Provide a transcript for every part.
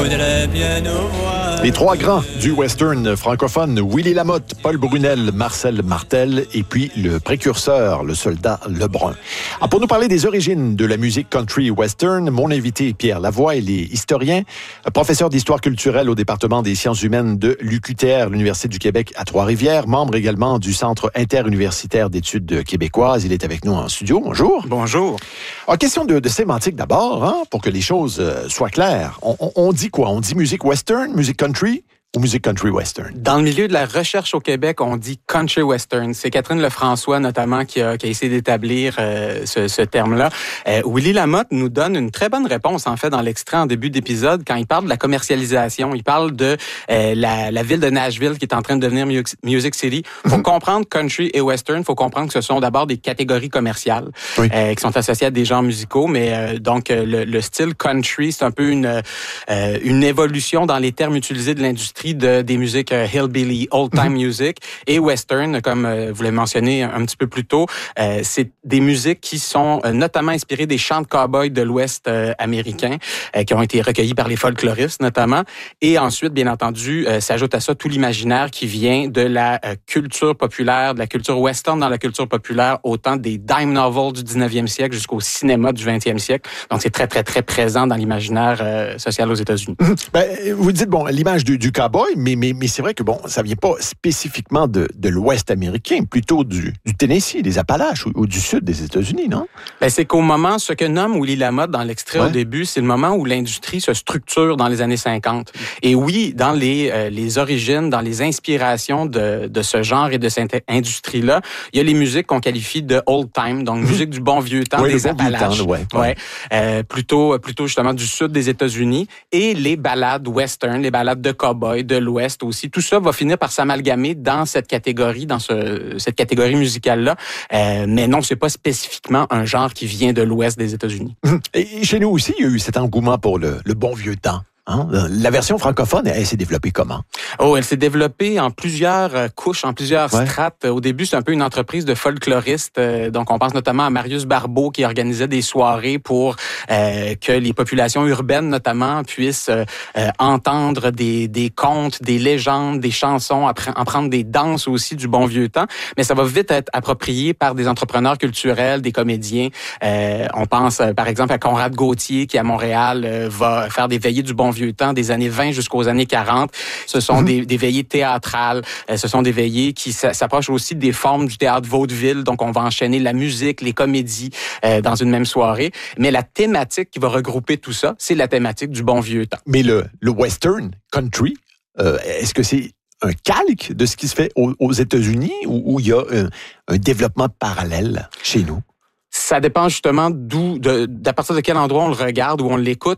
Les trois grands du western francophone, Willy Lamotte, Paul Brunel, Marcel Martel et puis le précurseur, le soldat Lebrun. Alors pour nous parler des origines de la musique country western, mon invité Pierre Lavoie, il est historien, professeur d'histoire culturelle au département des sciences humaines de l'UQTR, l'Université du Québec à Trois-Rivières, membre également du Centre interuniversitaire d'études québécoises. Il est avec nous en studio. Bonjour. Bonjour. Alors, question de sémantique d'abord, hein, pour que les choses soient claires. On dit quoi? On dit musique western, musique country ou musique country western? Dans le milieu de la recherche au Québec, on dit country western. C'est Catherine Lefrançois, notamment, qui a essayé d'établir ce terme-là. Willy Lamotte nous donne une très bonne réponse, en fait, dans l'extrait en début d'épisode, quand il parle de la commercialisation. Il parle de la ville de Nashville qui est en train de devenir Music City. Pour comprendre country et western, il faut comprendre que ce sont d'abord des catégories commerciales qui sont associées à des genres musicaux. Mais donc, le style country, c'est un peu une évolution dans les termes utilisés de l'industrie des musiques hillbilly, old-time music, et western, comme vous l'avez mentionné un petit peu plus tôt. C'est des musiques qui sont notamment inspirées des chants de cow-boys de l'Ouest américain, qui ont été recueillis par les folkloristes notamment. Et ensuite, bien entendu, s'ajoute à ça tout l'imaginaire qui vient de la culture populaire, de la culture western dans la culture populaire, autant des dime novels du 19e siècle jusqu'au cinéma du 20e siècle. Donc, c'est très, très, très présent dans l'imaginaire social aux États-Unis. Vous dites, bon, l'image du cowboy, mais c'est vrai que bon, ça vient pas spécifiquement de l'Ouest américain, plutôt du Tennessee, des Appalaches ou du Sud des États-Unis, non? C'est qu'au moment, ce que nomme Willy Lamotte dans l'extrait au début, c'est le moment où l'industrie se structure dans les années 50. Et oui, dans les origines, dans les inspirations de ce genre et de cette industrie-là, il y a les musiques qu'on qualifie de old time, donc musique du bon vieux temps des Appalaches. Plutôt justement du Sud des États-Unis, et les ballades western, les ballades de cow-boy de l'Ouest aussi. Tout ça va finir par s'amalgamer dans cette catégorie, cette catégorie musicale-là. Mais non, c'est pas spécifiquement un genre qui vient de l'Ouest des États-Unis. Et chez nous aussi, il y a eu cet engouement pour le bon vieux temps. Hein? La version francophone, elle s'est développée comment? Elle s'est développée en plusieurs couches, en plusieurs strates. Au début, c'est un peu une entreprise de folkloristes. Donc, on pense notamment à Marius Barbeau qui organisait des soirées pour que les populations urbaines, notamment, puissent entendre des contes, des légendes, des chansons, en prendre des danses aussi du bon vieux temps. Mais ça va vite être approprié par des entrepreneurs culturels, des comédiens. On pense, par exemple, à Conrad Gauthier qui, à Montréal, va faire des veillées du bon vieux temps des années 20 jusqu'aux années 40. Ce sont des veillées théâtrales. Ce sont des veillées qui s'approchent aussi des formes du théâtre vaudeville. Donc, on va enchaîner la musique, les comédies dans une même soirée. Mais la thématique qui va regrouper tout ça, c'est la thématique du bon vieux temps. Mais le western country, est-ce que c'est un calque de ce qui se fait aux États-Unis ou il y a un développement parallèle chez nous? Ça dépend justement d'à partir de quel endroit on le regarde ou on l'écoute.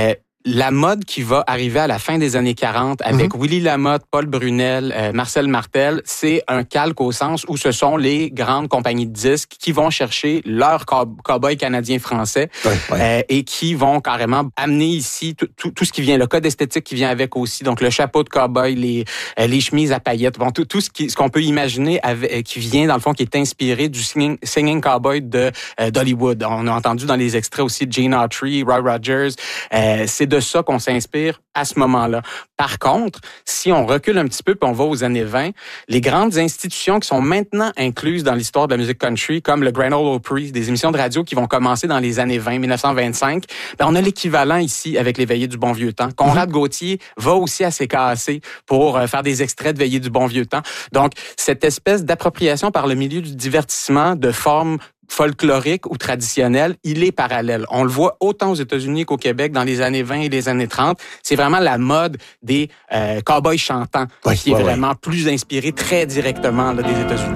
La mode qui va arriver à la fin des années 40 avec Willy Lamotte, Paul Brunel, Marcel Martel, c'est un calque au sens où ce sont les grandes compagnies de disques qui vont chercher leurs cow-boys canadiens-français et qui vont carrément amener ici tout ce qui vient, le code esthétique qui vient avec aussi, donc le chapeau de cow-boy, les chemises à paillettes, bon, tout ce qu'on peut imaginer qui vient dans le fond, qui est inspiré du singing cowboy d'Hollywood. On a entendu dans les extraits aussi de Gene Autry, Roy Rogers, c'est de ça qu'on s'inspire à ce moment-là. Par contre, si on recule un petit peu puis on va aux années 20, les grandes institutions qui sont maintenant incluses dans l'histoire de la musique country, comme le Grand Ole Opry, des émissions de radio qui vont commencer dans les années 20, 1925, on a l'équivalent ici avec les veillées du bon vieux temps. Conrad Gauthier va aussi à CKAC pour faire des extraits de veillées du bon vieux temps. Donc, cette espèce d'appropriation par le milieu du divertissement de formes folklorique ou traditionnel, il est parallèle. On le voit autant aux États-Unis qu'au Québec dans les années 20 et les années 30. C'est vraiment la mode des cow-boys chantants qui est vraiment plus inspirée très directement des États-Unis.